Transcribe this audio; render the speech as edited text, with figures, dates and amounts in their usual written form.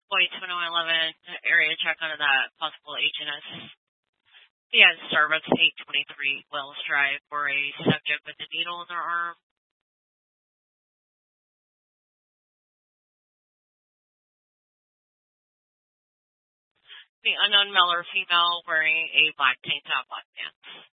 Boyd 2111, area check under that possible HNS. Yeah, Starbucks 823 Wells Drive for a subject with a needle in their arm. The unknown male or female wearing a black tank top, black pants.